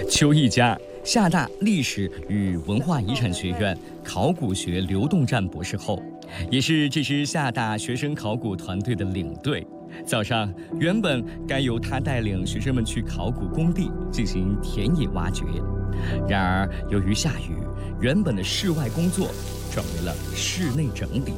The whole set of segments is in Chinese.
邱一家，厦大历史与文化遗产学院考古学流动站博士后，也是这支厦大学生考古团队的领队。早上原本该由他带领学生们去考古工地进行田野挖掘，然而由于下雨，原本的室外工作转为了室内整理。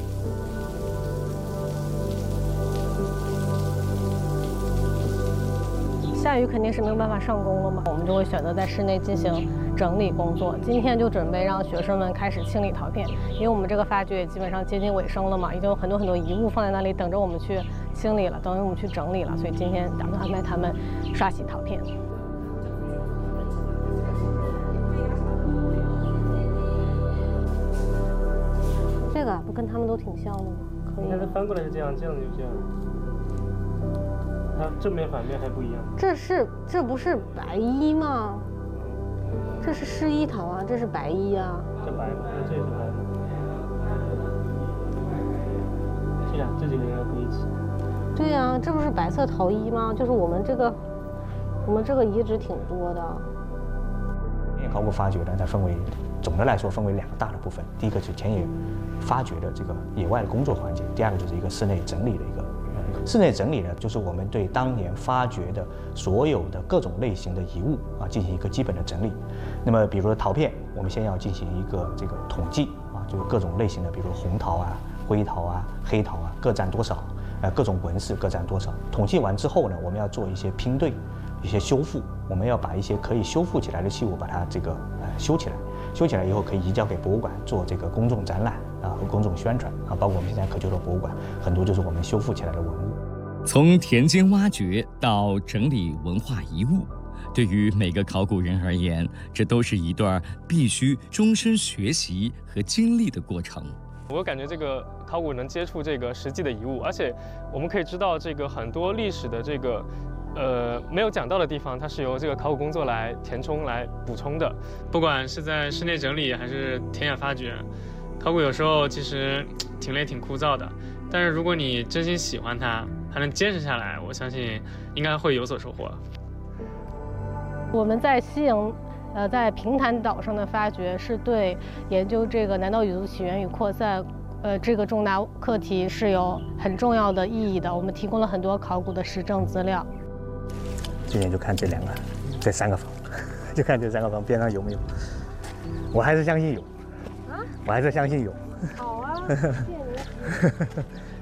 下雨肯定是没有办法上工了嘛，我们就会选择在室内进行整理工作。今天就准备让学生们开始清理陶片，因为我们这个发掘也基本上接近尾声了嘛，已经有很多遗物放在那里等着我们去清理了，等着我们去整理了，所以今天打算安排他们刷洗陶片。这个不跟他们都挺像的吗？可以。 应该是翻过来是这样，这样就这样。它正面反面还不一样。 这不是白衣吗？这是湿衣陶啊，这是白衣啊。 这白的，这也是白的。这样，这几个应该不一起。 对呀，这不是白色陶衣吗？就是我们这个遗址挺多的。 田野考古发掘呢，它总的来说分为两个大的部分，第一个是田野发掘的这个野外的工作环节，第二个就是一个室内整理的一个。室内整理呢，就是我们对当年发掘的所有的各种类型的遗物进行一个基本的整理。那么，比如说陶片，我们先要进行一个这个统计就是各种类型的，比如红陶啊、灰陶啊、黑陶啊，各占多少，各种纹饰各占多少。统计完之后呢，我们要做一些拼对、一些修复，我们要把一些可以修复起来的器物把它这个修起来。修起来以后可以移交给博物馆做这个公众展览和公众宣传包括我们现在可就的博物馆，很多就是我们修复起来的文物。 从田间挖掘到整理文化遗物，对于每个考古人而言，这都是一段必须终身学习和经历的过程。 我感觉这个考古能接触这个实际的遗物，而且我们可以知道这个很多历史的这个没有讲到的地方，它是由这个考古工作来填充、来补充的。不管是在室内整理还是田野发掘，考古有时候其实挺累、挺枯燥的。但是如果你真心喜欢它，还能坚持下来，我相信应该会有所收获。 我们在西营，在平潭岛上的发掘，是对研究这个南岛语族起源与扩散，这个重大课题是有很重要的意义的。我们提供了很多考古的实证资料。 今天就看这三个房，就看这三个房边上有没有。我还是相信有。我还是相信有。 好啊，谢谢你。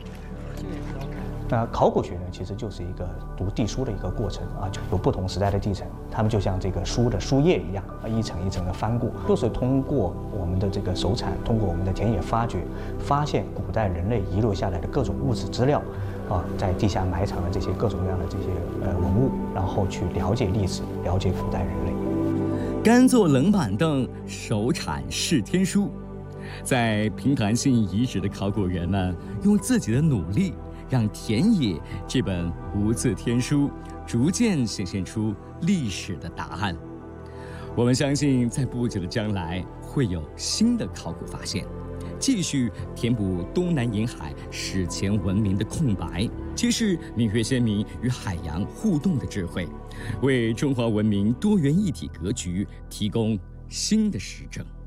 考古学呢，其实就是一个读地书的一个过程就有不同时代的继承，它们就像这个书的书页一样一层一层的翻过，就是通过我们的这个手产，通过我们的田野发掘，发现古代人类遗留下来的各种物质资料在地下埋藏的这些各种各样的这些文物，然后去了解历史，了解古代人类。 干坐冷板凳，手产视天书。在平潭信遗址的考古人们用自己的努力，让田野这本无字天书逐渐显现出历史的答案。我们相信，在不久的将来会有新的考古发现，继续填补东南沿海史前文明的空白，揭示闽粤先民与海洋互动的智慧，为中华文明多元一体格局提供新的实证。